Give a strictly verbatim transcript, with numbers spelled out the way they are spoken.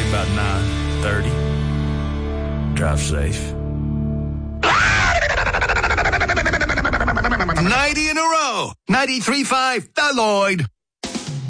about nine thirty. Drive safe. ninety in a row. ninety-three point five, The Lloyd.